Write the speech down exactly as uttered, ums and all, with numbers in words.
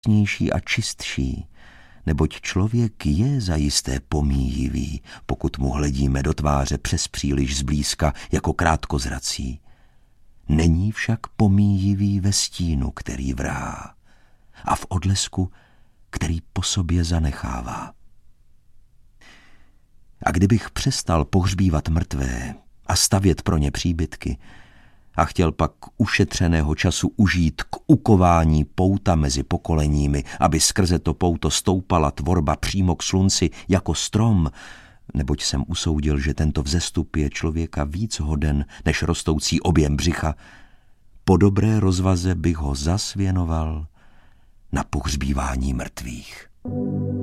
a čistší, neboť člověk je zajisté pomíjivý, pokud mu hledíme do tváře přes příliš zblízka jako krátkozrací. Není však pomíjivý ve stínu, který vrhá, a v odlesku, který po sobě zanechává. A kdybych přestal pohřbívat mrtvé a stavět pro ně příbytky a chtěl pak ušetřeného času užít k ukování pouta mezi pokoleními, aby skrze to pouto stoupala tvorba přímo k slunci jako strom, neboť jsem usoudil, že tento vzestup je člověka víc hoden než rostoucí objem břicha, po dobré rozvaze bych ho zas věnoval na pohřbívání mrtvých.